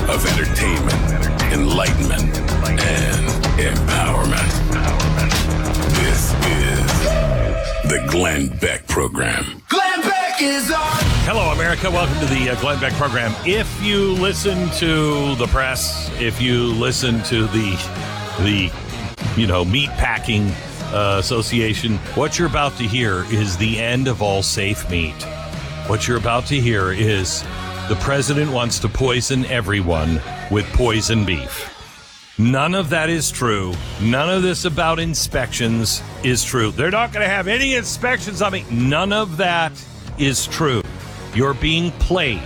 of entertainment, enlightenment, and empowerment. This is the Glenn Beck Program. Glenn Beck is on. Hello, America. Welcome to the Glenn Beck Program. If you listen to the press, if you listen to the meat packing association, what you're about to hear is the end of all safe meat. What you're about to hear is the president wants to poison everyone with poison beef. None of that is true. None of this about inspections is true. They're not going to have any inspections on me. None of that is true. You're being played.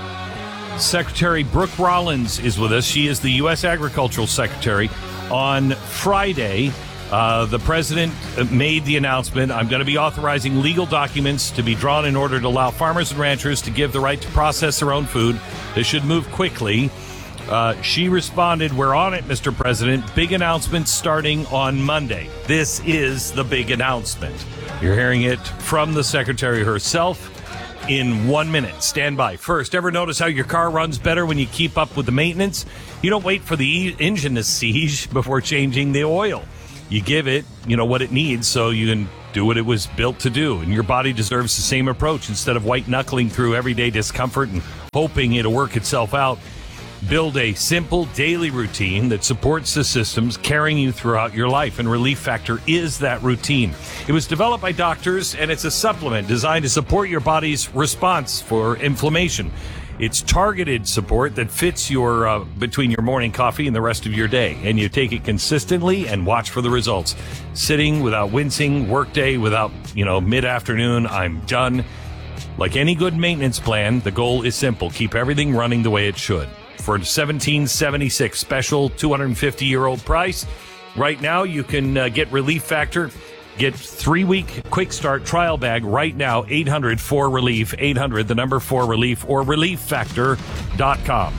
Secretary Brooke Rollins is with us. She is the U.S. Agricultural Secretary. On Friday, the president made the announcement, I'm going to be authorizing legal documents to be drawn in order to allow farmers and ranchers to give the right to process their own food. They should move quickly. She responded, we're on it, Mr. President. Big announcement starting on Monday. This is the big announcement. You're hearing it from the secretary herself in 1 minute. Stand by. First, ever notice how your car runs better when you keep up with the maintenance? You don't wait for the engine to siege before changing the oil. You give it, what it needs so you can do what it was built to do. And your body deserves the same approach. Instead of white-knuckling through everyday discomfort and hoping it'll work itself out, build a simple daily routine that supports the systems carrying you throughout your life, and Relief Factor is that routine. It was developed by doctors, and it's a supplement designed to support your body's response for inflammation. It's targeted support that fits your between your morning coffee and the rest of your day, and you take it consistently and watch for the results. Sitting without wincing, workday without, mid-afternoon, I'm done. Like any good maintenance plan, the goal is simple. Keep everything running the way it should. For $17.76 special 250-year-old price. Right now, you can get Relief Factor. Get 3-week quick start trial bag right now. 800-4RELIEF, 800, the number 4RELIEF, or relieffactor.com.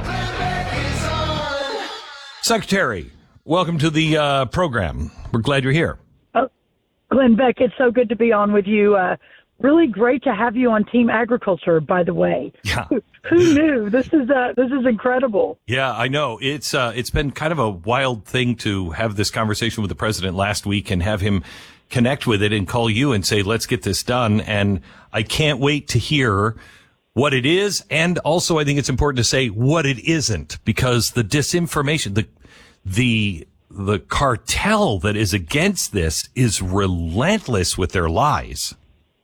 Secretary, welcome to the program. We're glad you're here. Oh, Glenn Beck, it's so good to be on with you. Really great to have you on Team Agriculture, by the way. Yeah. Who knew? This is incredible. Yeah, I know. It's been kind of a wild thing to have this conversation with the president last week and have him connect with it and call you and say, let's get this done. And I can't wait to hear what it is. And also, I think it's important to say what it isn't, because the disinformation, the cartel that is against this is relentless with their lies.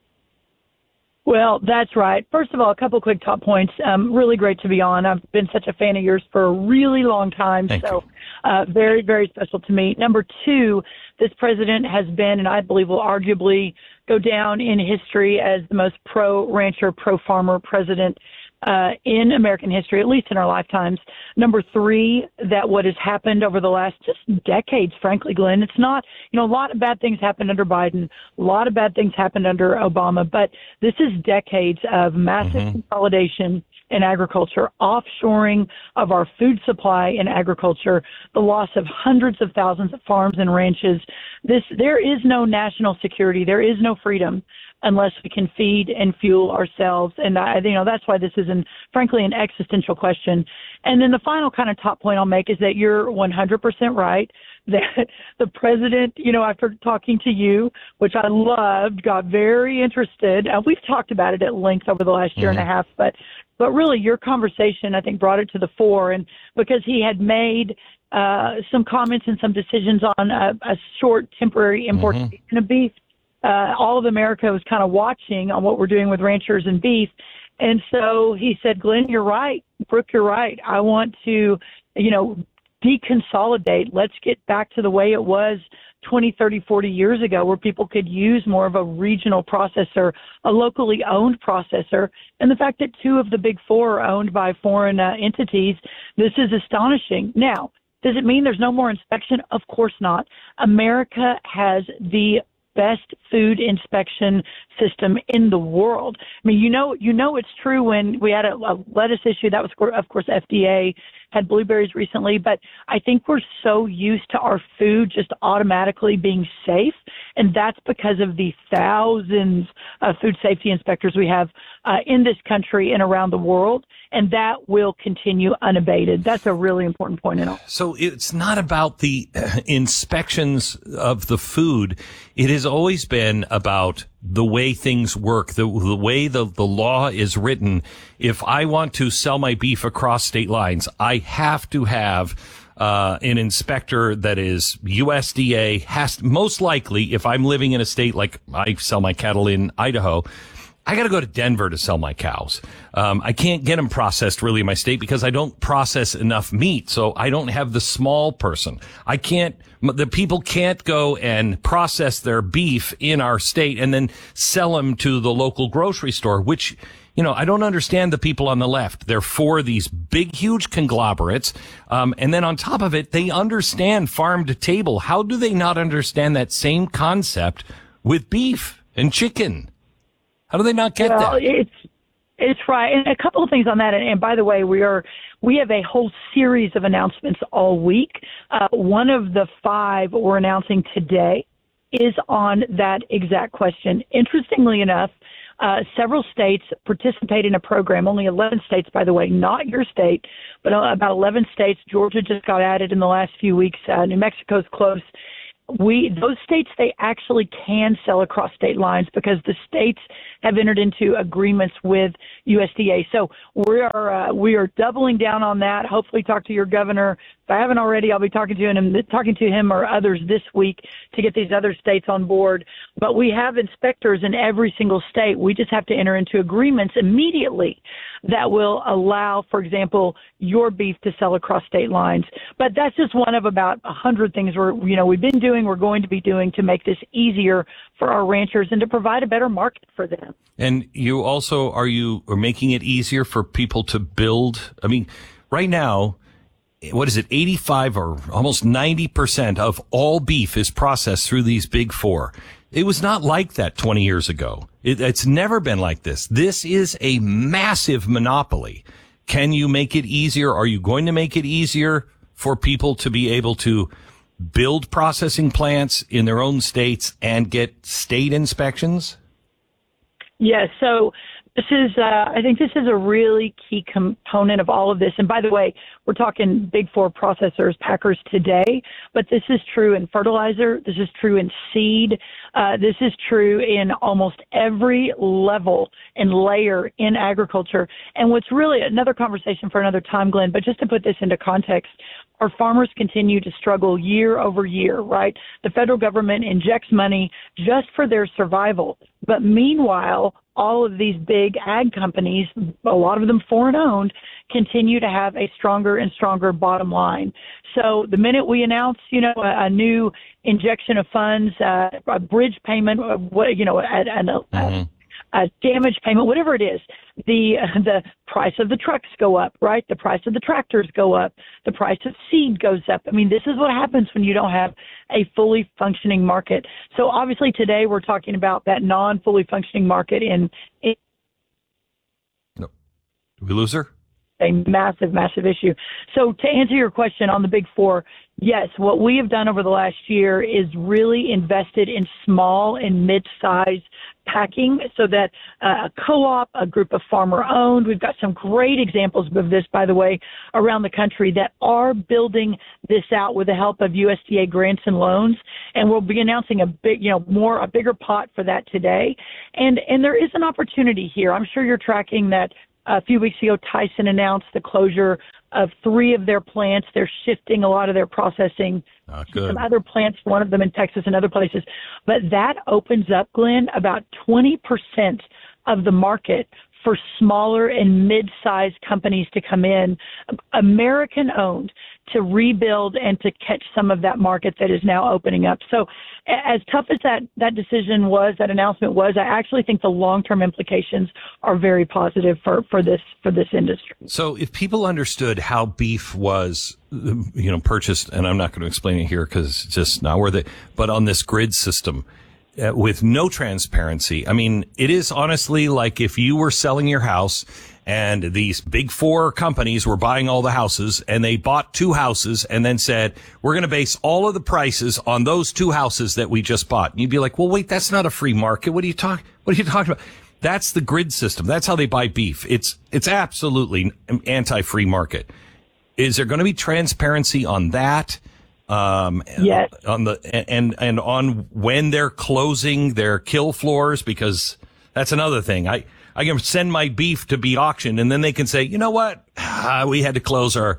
Well, that's right. First of all, a couple quick top points. Really great to be on. I've been such a fan of yours for a really long time. Thank you. Very, very special to me. Number two, this president has been, and I believe will arguably go down in history as the most pro-rancher, pro-farmer president in American history, at least in our lifetimes. Number three, that what has happened over the last just decades, frankly, Glenn, it's not, a lot of bad things happened under Biden, a lot of bad things happened under Obama, but this is decades of massive consolidation in agriculture, offshoring of our food supply in agriculture, the loss of hundreds of thousands of farms and ranches. There is no national security. There is no freedom unless we can feed and fuel ourselves. And that's why this is, frankly, an existential question. And then the final kind of top point I'll make is that you're 100% right, that the president, after talking to you, which I loved, got very interested. We've talked about it at length over the last year and a half, but really your conversation, I think, brought it to the fore. And because he had made some comments and some decisions on a short temporary importation of beef, all of America was kind of watching on what we're doing with ranchers and beef. And so he said, Glenn, you're right. Brooke, you're right. I want to, deconsolidate. Let's get back to the way it was 20, 30, 40 years ago, where people could use more of a regional processor, a locally owned processor. And the fact that 2 of the big 4 are owned by foreign entities, this is astonishing. Now, does it mean there's no more inspection? Of course not. America has the best food inspection system in the world. I mean, it's true when we had a lettuce issue, that was, of course, FDA had blueberries recently, but I think we're so used to our food just automatically being safe, and that's because of the thousands of food safety inspectors we have in this country and around the world, and that will continue unabated. That's a really important point in all. So it's not about the inspections of the food. It has always been about the way things work, the way the law is written. If I want to sell my beef across state lines, I have to have an inspector that is USDA. Most likely, if I'm living in a state like I sell my cattle in Idaho, I got to go to Denver to sell my cows. I can't get them processed really in my state because I don't process enough meat. So I don't have the small person. The people can't go and process their beef in our state and then sell them to the local grocery store, which, I don't understand the people on the left. They're for these big, huge conglomerates. And then on top of it, they understand farm to table. How do they not understand that same concept with beef and chicken? How do they not get that? It's right. And a couple of things on that. And by the way, we have a whole series of announcements all week. One of the 5 we're announcing today is on that exact question. Interestingly enough, several states participate in a program, only 11 states, by the way, not your state, but about 11 states. Georgia just got added in the last few weeks. New Mexico's close. Those states, they actually can sell across state lines because the states have entered into agreements with USDA. So we are doubling down on that. Hopefully talk to your governor. If I haven't already, I'll be talking to him or others this week to get these other states on board. But we have inspectors in every single state. We just have to enter into agreements immediately that will allow, for example, your beef to sell across state lines. But that's just one of about 100 things we've been doing, we're going to be doing to make this easier for our ranchers and to provide a better market for them. And you also are making it easier for people to build. I mean, right now, what is it? 85 or almost 90% of all beef is processed through these big 4. It was not like that 20 years ago. It's never been like this. This is a massive monopoly. Can you make it easier? Are you going to make it easier for people to be able to build processing plants in their own states and get state inspections? Yes. So I think this is a really key component of all of this. And by the way, we're talking big 4 processors, packers today, but this is true in fertilizer. This is true in seed. This is true in almost every level and layer in agriculture. And what's really another conversation for another time, Glenn, but just to put this into context, our farmers continue to struggle year over year, right? The federal government injects money just for their survival. But meanwhile, all of these big ag companies, a lot of them foreign owned, continue to have a stronger and stronger bottom line. So the minute we announce, a new injection of funds, a bridge payment, a damage payment, whatever it is, the price of the trucks go up, right? The price of the tractors go up. The price of seed goes up. I mean, this is what happens when you don't have a fully functioning market. So obviously today we're talking about that non-fully functioning market in No. Did we lose her? A massive, massive issue. So to answer your question on the big 4, yes, what we have done over the last year is really invested in small and mid-size packing so that a co-op, a group of farmer-owned, we've got some great examples of this, by the way, around the country that are building this out with the help of USDA grants and loans. And we'll be announcing a bigger pot for that today. And there is an opportunity here. I'm sure you're tracking that. A few weeks ago, Tyson announced the closure of 3 of their plants. They're shifting a lot of their processing to some other plants, one of them in Texas and other places. But that opens up, Glenn, about 20% of the market for smaller and mid-sized companies to come in, American-owned, to rebuild and to catch some of that market that is now opening up. So as tough as that decision was, that announcement was, I actually think the long-term implications are very positive for this industry. So if people understood how beef was, purchased, and I'm not going to explain it here because it's just not worth it, but on this grid system, with no transparency. I mean, it is honestly like if you were selling your house And these big four companies were buying all the houses, and they bought two houses and then said, we're going to base all of the prices on those two houses that we just bought. And you'd be like, well, wait, that's not a free market. What are you talking about? That's the grid system. That's how they buy beef. It's absolutely anti-free market. Is there going to be transparency on that? Yes. On and on when they're closing their kill floors, because that's another thing. I can send my beef to be auctioned, and then they can say, you know what? We had to close our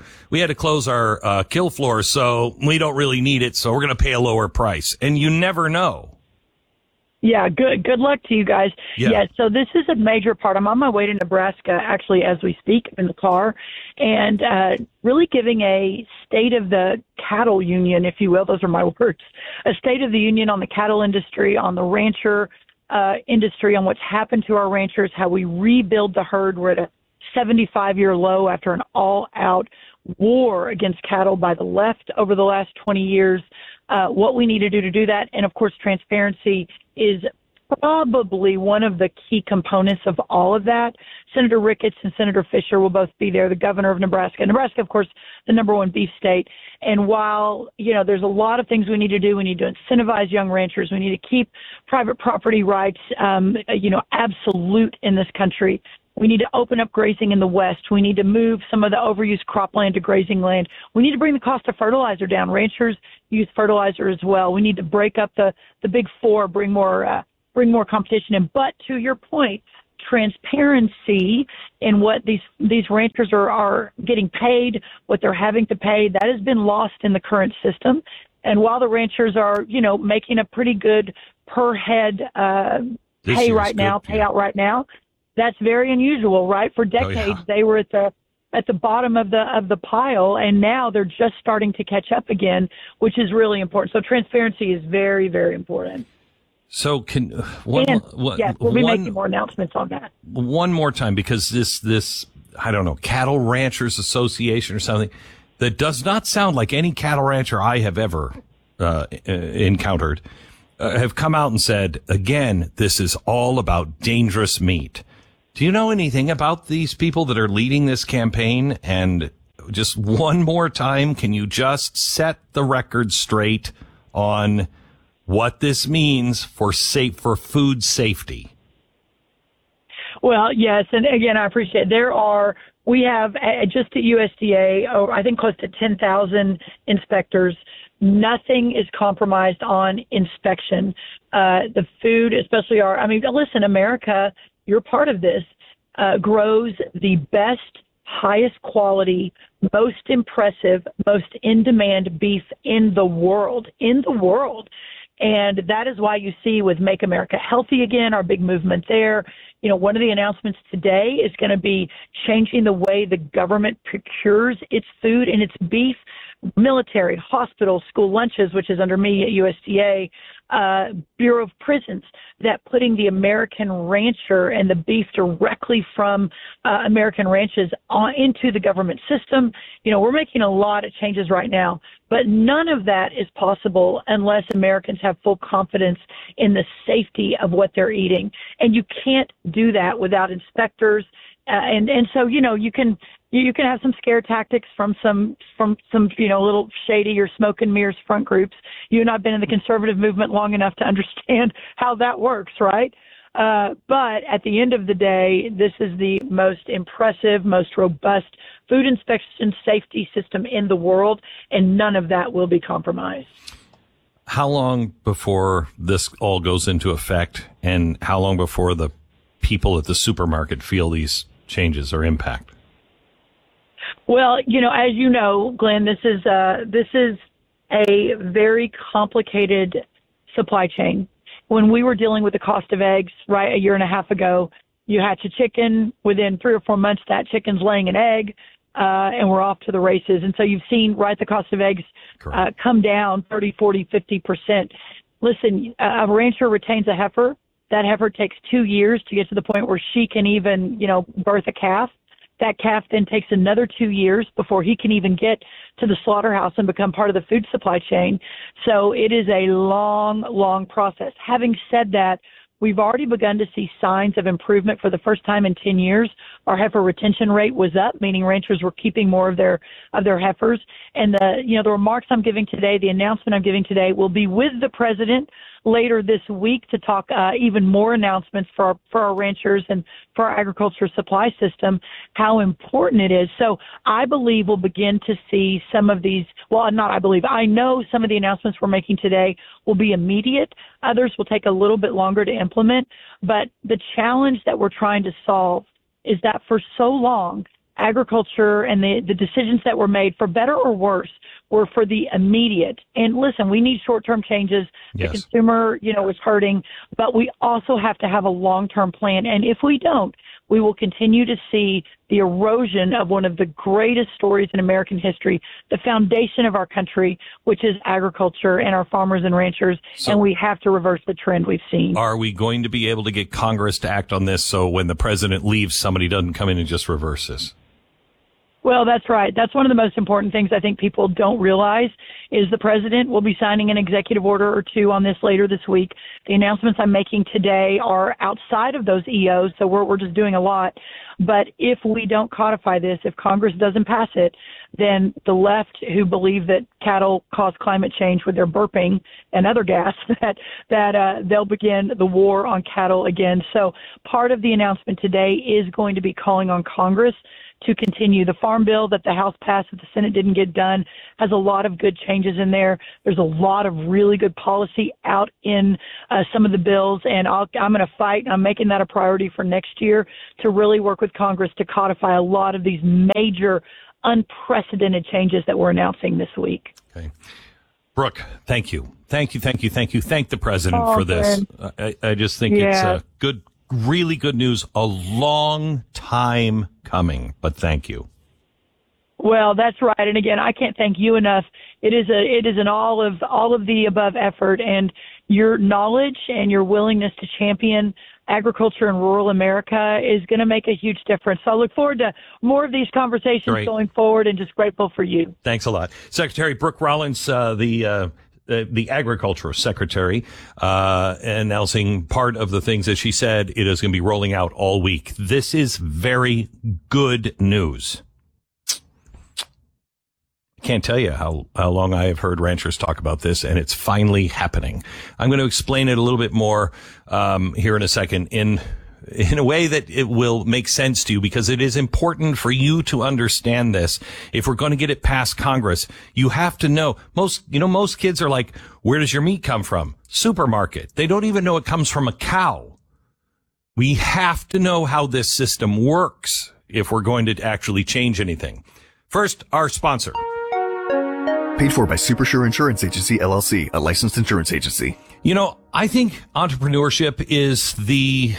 kill floor, so we don't really need it. So we're going to pay a lower price, and you never know. Yeah, good luck to you guys. Yeah, so this is a major part. I'm on my way to Nebraska, actually, as we speak, in the car, and really giving a state of the cattle union, if you will. Those are my words. A state of the union on the cattle industry, on the rancher industry, on what's happened to our ranchers, how we rebuild the herd. We're at a 75-year low after an all-out war against cattle by the left over the last 20 years. What we need to do that. And, of course, transparency is probably one of the key components of all of that. Senator Ricketts and Senator Fisher will both be there, the governor of Nebraska. Nebraska, of course, the number one beef state. And while, there's a lot of things we need to do, we need to incentivize young ranchers. We need to keep private property rights, absolute in this country. We need to open up grazing in the West. We need to move some of the overused cropland to grazing land. We need to bring the cost of fertilizer down. Ranchers use fertilizer as well. We need to break up the big four, bring more competition in. But to your point, transparency in what these ranchers are getting paid, what they're having to pay, that has been lost in the current system. And while the ranchers are, making a pretty good per head payout right now, that's very unusual, right? For decades, They were at the bottom of the pile, and now they're just starting to catch up again, which is really important. So transparency is very, very important. So we'll be making more announcements on that. One more time, because this I don't know, Cattle Ranchers Association or something that does not sound like any cattle rancher I have ever encountered have come out and said, again, this is all about dangerous meat. Do you know anything about these people that are leading this campaign? And just one more time, can you just set the record straight on what this means for food safety? Well, yes, and again, I appreciate it. We have just at USDA, I think close to 10,000 inspectors. Nothing is compromised on inspection. The food, especially listen, America, you're part of this, grows the best, highest quality, most impressive, most in-demand beef in the world. And that is why you see with Make America Healthy Again, our big movement there. One of the announcements today is going to be changing the way the government procures its food and its beef. Military, hospitals, school lunches, which is under me at USDA, Bureau of Prisons, that putting the American rancher and the beef directly from American ranches into the government system. We're making a lot of changes right now, but none of that is possible unless Americans have full confidence in the safety of what they're eating. And you can't do that without inspectors. So you can have some scare tactics from some little shady or smoke and mirrors front groups. You and I've been in the conservative movement long enough to understand how that works, right? But at the end of the day, this is the most impressive, most robust food inspection safety system in the world, and none of that will be compromised. How long before this all goes into effect, and how long before the people at the supermarket feel these changes or impact? Well, as you know, Glenn, this is a very complicated supply chain. When we were dealing with the cost of eggs, right, a year and a half ago, you hatch a chicken. Within 3 or 4 months, that chicken's laying an egg, and we're off to the races. And so you've seen, right, the cost of eggs come down 30, 40, 50%. Listen, a rancher retains a heifer. That heifer takes 2 years to get to the point where she can even, birth a calf. That calf then takes another 2 years before he can even get to the slaughterhouse and become part of the food supply chain. So it is a long, long process. Having said that, We've already begun to see signs of improvement for the first time in 10 years. Our heifer retention rate was up, meaning ranchers were keeping more of their heifers. And the remarks I'm giving today, the announcement I'm giving today, will be with the president later this week to talk even more announcements for our ranchers and for our agriculture supply system, how important it is. So I believe we'll begin to see some of these, well, not I believe, I know some of the announcements we're making today will be immediate. Others will take a little bit longer to implement. But the challenge that we're trying to solve is that for so long, agriculture and the decisions that were made, for better or worse, were for the immediate. And listen, we need short-term changes. Yes. The consumer, is hurting, but we also have to have a long-term plan. And if we don't, we will continue to see the erosion of one of the greatest stories in American history, the foundation of our country, which is agriculture and our farmers and ranchers. And we have to reverse the trend we've seen. Are we going to be able to get Congress to act on this so when the president leaves, somebody doesn't come in and just reverse this? Well, that's right. That's one of the most important things I think people don't realize is the president will be signing an executive order or two on this later this week. The announcements I'm making today are outside of those EOs, so we're just doing a lot. But if we don't codify this, if Congress doesn't pass it, then the left, who believe that cattle cause climate change with their burping and other gas, that they'll begin the war on cattle again. So part of the announcement today is going to be calling on Congress to continue. The farm bill that the House passed that the Senate didn't get done has a lot of good changes in there. There's a lot of really good policy out in some of the bills, and I'm going to fight, and I'm making that a priority for next year to really work with Congress to codify a lot of these major, unprecedented changes that we're announcing this week. Okay. Brooke, thank you. Thank you. Thank the president for this. I just think it's good, really good news. A long time coming, but thank you. Well, that's right. And again, I can't thank you enough. It is an all of the above effort, and your knowledge and your willingness to champion agriculture in rural America is going to make a huge difference. So I look forward to more of these conversations going forward, and just grateful for you. Thanks a lot. Secretary Brooke Rollins, the agriculture secretary, announcing part of the things that she said it is going to be rolling out all week. This is very good news. I can't tell you how long I have heard ranchers talk about this, and it's finally happening. I'm going to explain it a little bit more here in a second in a way that it will make sense to you, because it is important for you to understand this. If we're going to get it past Congress, you have to know. Most kids are like, where does your meat come from? Supermarket. They don't even know it comes from a cow. We have to know how this system works if we're going to actually change anything. First, our sponsor. Paid for by Supersure Insurance Agency, LLC, a licensed insurance agency. I think entrepreneurship is the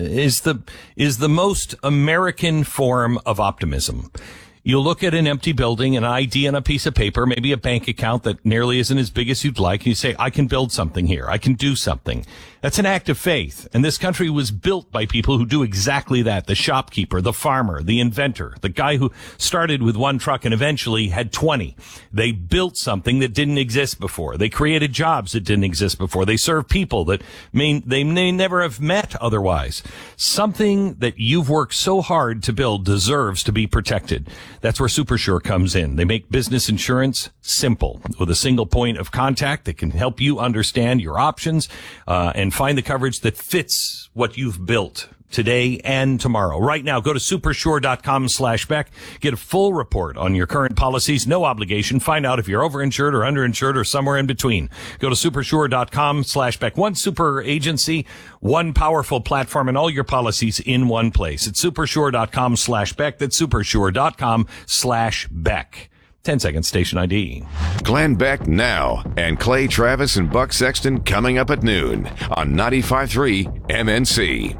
most American form of optimism. You look at an empty building, an ID on a piece of paper, maybe a bank account that nearly isn't as big as you'd like, and you say, I can build something here. I can do something. That's an act of faith. And this country was built by people who do exactly that. The shopkeeper, the farmer, the inventor, the guy who started with one truck and eventually had 20. They built something that didn't exist before. They created jobs that didn't exist before. They served people that they may never have met otherwise. Something that you've worked so hard to build deserves to be protected. That's where Supersure comes in. They make business insurance simple with a single point of contact that can help you understand your options and find the coverage that fits what you've built today and tomorrow. Right now, go to supersure.com/Beck. Get a full report on your current policies. No obligation. Find out if you're overinsured or underinsured or somewhere in between. Go to supersure.com/Beck. One super agency, one powerful platform, and all your policies in one place. It's supersure.com/Beck. That's supersure.com/Beck. 10 seconds, station ID. Glenn Beck now, and Clay Travis and Buck Sexton coming up at noon on 95.3 MNC.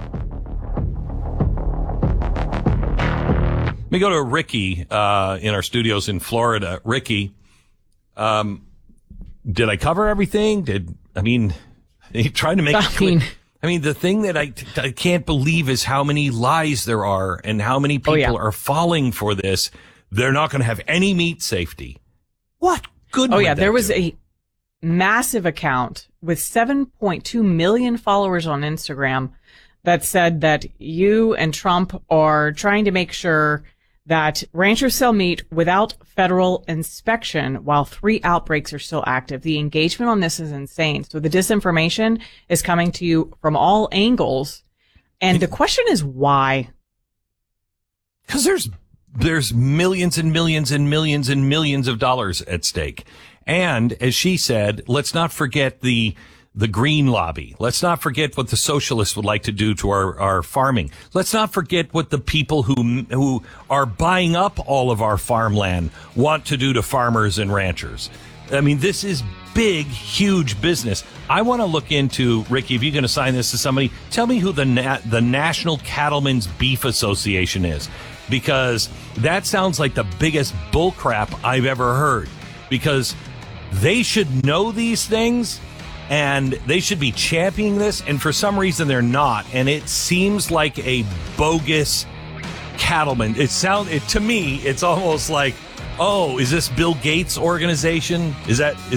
Let me go to Ricky in our studios in Florida. Ricky, did I cover everything? Trying to make it clear. The thing that I can't believe is how many lies there are and how many people are falling for this. They're not going to have any meat safety. What good? There was massive account with 7.2 million followers on Instagram that said that you and Trump are trying to make sure that ranchers sell meat without federal inspection while 3 outbreaks are still active. The engagement on this is insane. So the disinformation is coming to you from all angles. And the question is why? Because there's millions and millions and millions and millions of dollars at stake. And as she said, let's not forget the green lobby. Let's not forget what the socialists would like to do to our farming. Let's not forget what the people who are buying up all of our farmland want to do to farmers and ranchers. I mean, this is big, huge business. I want to look into, Ricky, if you're going to sign this to somebody, tell me who the National Cattlemen's Beef Association is, because that sounds like the biggest bullcrap I've ever heard, because they should know these things and they should be championing this, and for some reason they're not, and it seems like a bogus cattleman. To me, it's almost like, oh, is this Bill Gates' organization? Is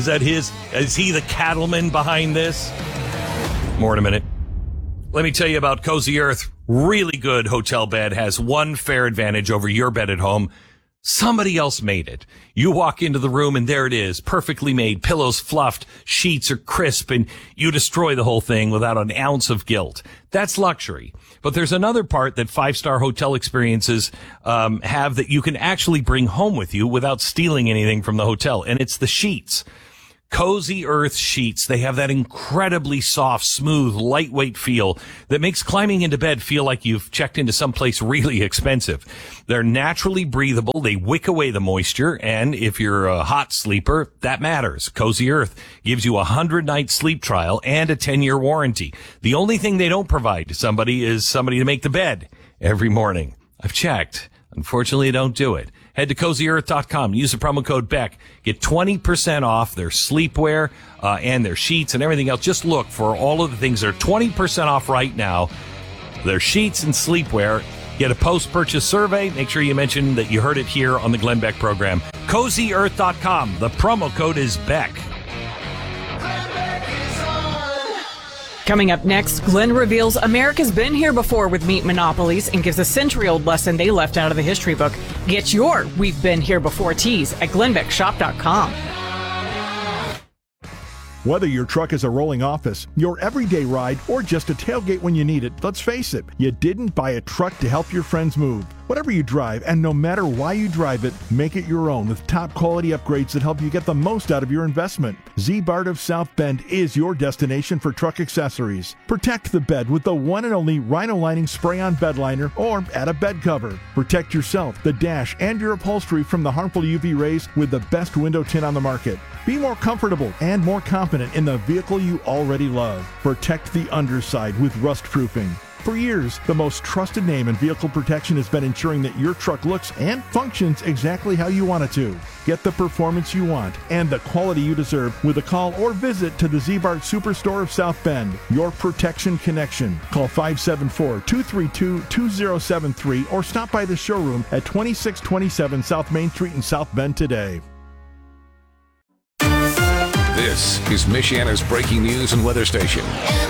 he the cattleman behind this? More in a minute. Let me tell you about Cozy Earth. Really good hotel bed has one fair advantage over your bed at home. Somebody else made it. You walk into the room and there it is, perfectly made, pillows fluffed, sheets are crisp, and you destroy the whole thing without an ounce of guilt. That's luxury. But there's another part that 5-star hotel experiences have that you can actually bring home with you without stealing anything from the hotel, and it's the sheets. Cozy Earth sheets. They have that incredibly soft, smooth, lightweight feel that makes climbing into bed feel like you've checked into someplace really expensive. They're naturally breathable. They wick away the moisture. And if you're a hot sleeper, that matters. Cozy Earth gives you a 100-night sleep trial and a 10-year warranty. The only thing they don't provide to somebody is somebody to make the bed every morning. I've checked. Unfortunately, they don't do it. Head to CozyEarth.com. Use the promo code Beck. Get 20% off their sleepwear and their sheets and everything else. Just look for all of the things. They're 20% off right now. Their sheets and sleepwear. Get a post-purchase survey. Make sure you mention that you heard it here on the Glenn Beck program. CozyEarth.com. The promo code is Beck. Coming up next, Glenn reveals America's been here before with meat monopolies and gives a century-old lesson they left out of the history book. Get your We've Been Here Before tees at GlennBeckShop.com. Whether your truck is a rolling office, your everyday ride, or just a tailgate when you need it, let's face it, you didn't buy a truck to help your friends move. Whatever you drive, and no matter why you drive it, make it your own with top quality upgrades that help you get the most out of your investment. Z-Bart of South Bend is your destination for truck accessories. Protect the bed with the one and only Rhino Lining Spray-On Bed Liner or add a bed cover. Protect yourself, the dash, and your upholstery from the harmful UV rays with the best window tint on the market. Be more comfortable and more confident in the vehicle you already love. Protect the underside with rust proofing. For years, the most trusted name in vehicle protection has been ensuring that your truck looks and functions exactly how you want it to. Get the performance you want and the quality you deserve with a call or visit to the Z-Bart Superstore of South Bend. Your protection connection. Call 574-232-2073 or stop by the showroom at 2627 South Main Street in South Bend today. This is Michiana's breaking news and weather station.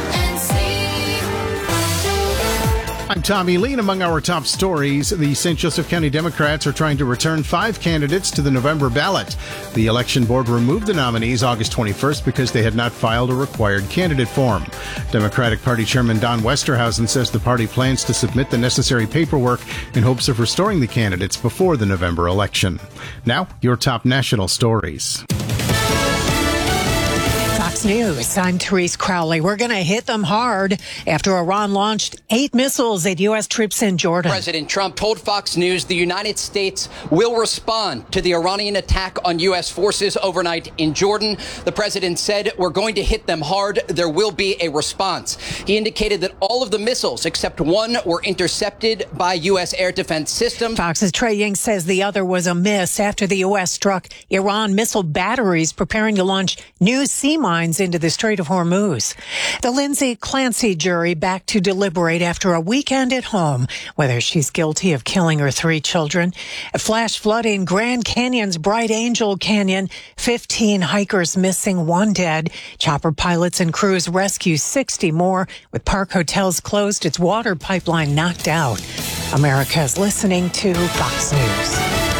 I'm Tommy Lean. Among our top stories, the St. Joseph County Democrats are trying to return 5 candidates to the November ballot. The election board removed the nominees August 21st because they had not filed a required candidate form. Democratic Party Chairman Don Westerhausen says the party plans to submit the necessary paperwork in hopes of restoring the candidates before the November election. Now, your top national stories. Fox News, I'm Therese Crowley. We're going to hit them hard after Iran launched 8 missiles at U.S. troops in Jordan. President Trump told Fox News the United States will respond to the Iranian attack on U.S. forces overnight in Jordan. The president said, we're going to hit them hard. There will be a response. He indicated that all of the missiles, except one, were intercepted by U.S. air defense systems. Fox's Trey Ying says the other was a miss after the U.S. struck Iran missile batteries preparing to launch new sea mines pipelines into the Strait of Hormuz. The Lindsay Clancy jury back to deliberate after a weekend at home whether she's guilty of killing her 3 children. A flash flood in Grand Canyon's Bright Angel Canyon. 15 hikers missing, 1 dead. Chopper pilots and crews rescue 60 more. With Park Hotels closed, its water pipeline knocked out. America is listening to Fox News.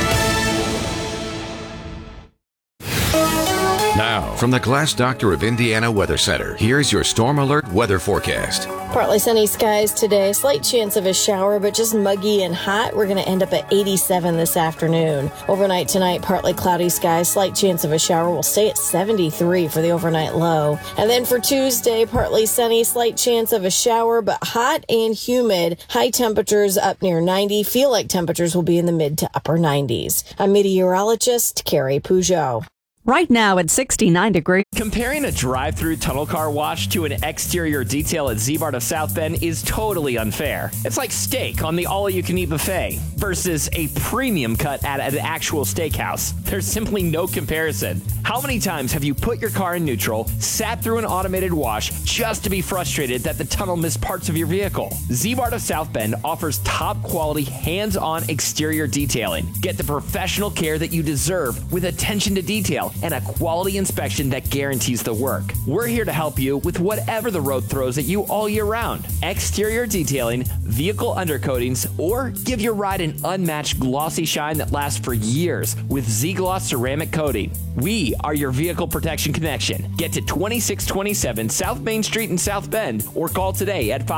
Now, from the Glass Doctor of Indiana Weather Center, here's your Storm Alert weather forecast. Partly sunny skies today. Slight chance of a shower, but just muggy and hot. We're going to end up at 87 this afternoon. Overnight tonight, partly cloudy skies. Slight chance of a shower. Will stay at 73 for the overnight low. And then for Tuesday, partly sunny. Slight chance of a shower, but hot and humid. High temperatures up near 90. Feel like temperatures will be in the mid to upper 90s. I'm meteorologist Carrie Peugeot. Right now at 69 degrees. Comparing a drive-through tunnel car wash to an exterior detail at Z-Bart of South Bend is totally unfair. It's like steak on the all-you-can-eat buffet versus a premium cut at an actual steakhouse. There's simply no comparison. How many times have you put your car in neutral, sat through an automated wash just to be frustrated that the tunnel missed parts of your vehicle? Z-Bart of South Bend offers top-quality, hands-on exterior detailing. Get the professional care that you deserve with attention to detail and a quality inspection that guarantees the work. We're here to help you with whatever the road throws at you all year round. Exterior detailing, vehicle undercoatings, or give your ride an unmatched glossy shine that lasts for years with Z-Gloss ceramic coating. We are your vehicle protection connection. Get to 2627 South Main Street in South Bend or call today at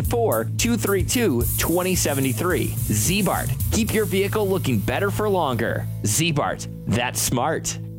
574-232-2073. Z-Bart, keep your vehicle looking better for longer. Z-Bart, that's smart.